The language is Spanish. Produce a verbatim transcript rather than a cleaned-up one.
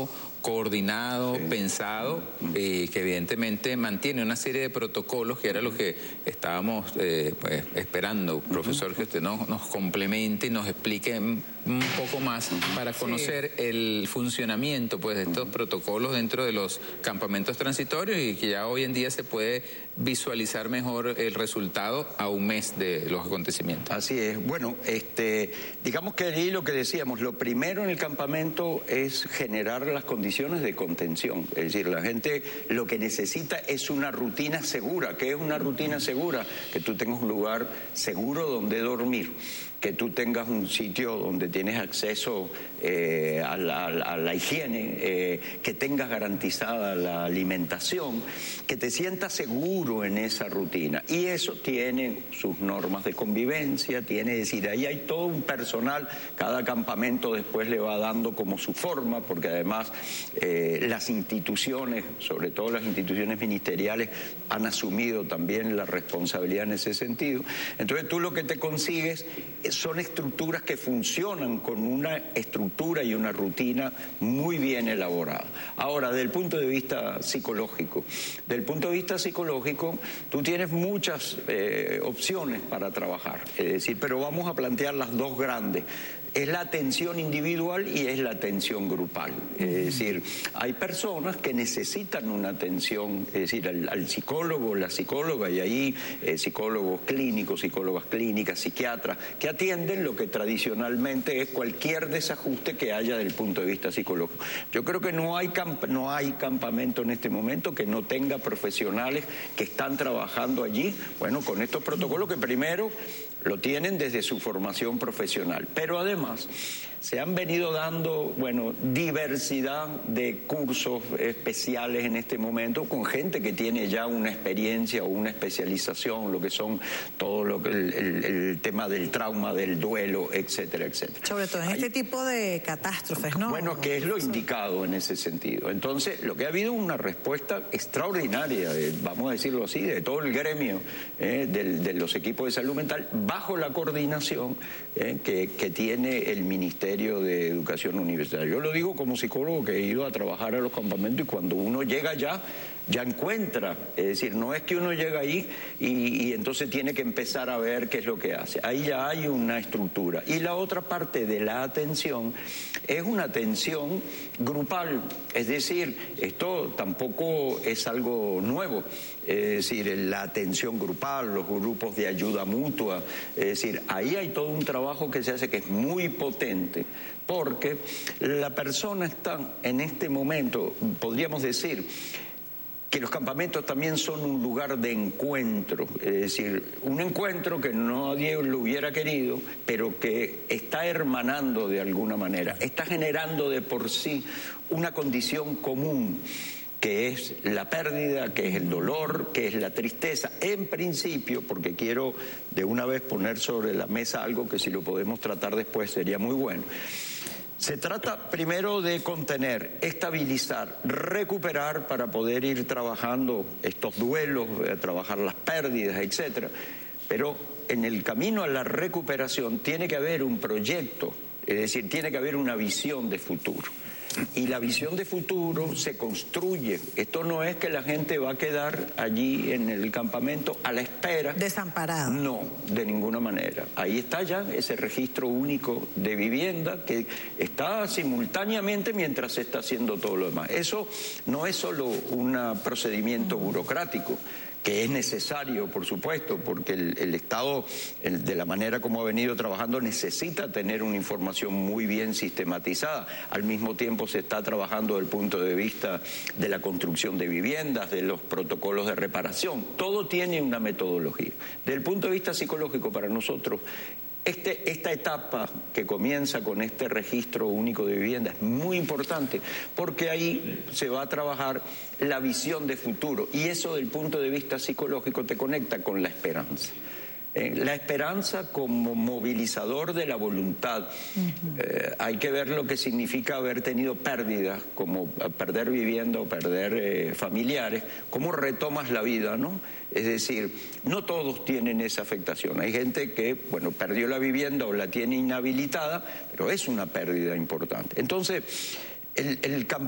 trabajo coordinado, sí. pensado, y que evidentemente mantiene una serie de protocolos, que era lo que estábamos eh, pues, esperando, profesor, que usted nos, nos complemente y nos explique un poco más para conocer sí. el funcionamiento pues, de estos protocolos dentro de los campamentos transitorios, y que ya hoy en día se puede visualizar mejor el resultado a un mes de los acontecimientos. Así es. Bueno, este, digamos que ahí lo que decíamos, lo primero en el campamento es generar las condiciones de contención. Es decir, la gente lo que necesita es una rutina segura. ¿Qué es una rutina segura? Que tú tengas un lugar seguro donde dormir, que tú tengas un sitio donde tienes acceso eh, a, la, a la higiene, eh, que tengas garantizada la alimentación, que te sientas seguro en esa rutina. Y eso tiene sus normas de convivencia, tiene, es decir, ahí hay todo un personal, cada campamento después le va dando como su forma, porque además eh, las instituciones, sobre todo las instituciones ministeriales, han asumido también la responsabilidad en ese sentido. Entonces tú lo que te consigues son estructuras que funcionan con una estructura y una rutina muy bien elaborada. Ahora, desde el punto de vista psicológico, desde el punto de vista psicológico, tú tienes muchas eh, opciones para trabajar, es decir, pero vamos a plantear las dos grandes. Es la atención individual y es la atención grupal. Es decir, hay personas que necesitan una atención, es decir, al, al psicólogo, la psicóloga, y ahí eh, psicólogos clínicos, psicólogas clínicas, psiquiatras, que atienden lo que tradicionalmente es cualquier desajuste que haya desde el punto de vista psicológico. Yo creo que no hay, camp no hay campamento en este momento que no tenga profesionales que están trabajando allí, bueno, con estos protocolos que primero lo tienen desde su formación profesional, pero además se han venido dando, bueno, diversidad de cursos especiales en este momento con gente que tiene ya una experiencia o una especialización, lo que son todo lo que el, el, el tema del trauma, del duelo, etcétera, etcétera. Sobre todo en Hay, este tipo de catástrofes, ¿no? Bueno, que es lo indicado en ese sentido. Entonces, lo que ha habido una respuesta extraordinaria, de, vamos a decirlo así, de todo el gremio eh, de, de los equipos de salud mental, bajo la coordinación eh, que, que tiene el Ministerio de Educación Universitaria. Yo lo digo como psicólogo que he ido a trabajar a los campamentos, y cuando uno llega allá, ya encuentra, es decir, no es que uno llega ahí y, y entonces tiene que empezar a ver qué es lo que hace. Ahí ya hay una estructura. Y la otra parte de la atención es una atención grupal, es decir, esto tampoco es algo nuevo, es decir, la atención grupal, los grupos de ayuda mutua, es decir, ahí hay todo un trabajo que se hace que es muy potente, porque la persona está en este momento, podríamos decir, que los campamentos también son un lugar de encuentro, es decir, un encuentro que nadie lo hubiera querido, pero que está hermanando de alguna manera, está generando de por sí una condición común, que es la pérdida, que es el dolor, que es la tristeza, en principio, porque quiero de una vez poner sobre la mesa algo que si lo podemos tratar después sería muy bueno. Se trata primero de contener, estabilizar, recuperar para poder ir trabajando estos duelos, trabajar las pérdidas, etcétera. Pero en el camino a la recuperación tiene que haber un proyecto, es decir, tiene que haber una visión de futuro. Y la visión de futuro se construye. Esto no es que la gente va a quedar allí en el campamento a la espera. Desamparada. No, de ninguna manera. Ahí está ya ese registro único de vivienda que está simultáneamente mientras se está haciendo todo lo demás. Eso no es solo un procedimiento burocrático, que es necesario, por supuesto, porque el, el Estado, el, de la manera como ha venido trabajando, necesita tener una información muy bien sistematizada. Al mismo tiempo se está trabajando desde el punto de vista de la construcción de viviendas, de los protocolos de reparación. Todo tiene una metodología. Desde el punto de vista psicológico, para nosotros, Este, esta etapa que comienza con este registro único de vivienda es muy importante, porque ahí se va a trabajar la visión de futuro, y eso del punto de vista psicológico te conecta con la esperanza. Eh, la esperanza como movilizador de la voluntad. Uh-huh. eh, hay que ver lo que significa haber tenido pérdidas, como perder vivienda o perder eh, familiares, cómo retomas la vida, ¿no? Es decir, no todos tienen esa afectación. Hay gente que, bueno, perdió la vivienda o la tiene inhabilitada, pero es una pérdida importante. Entonces, el, el campamento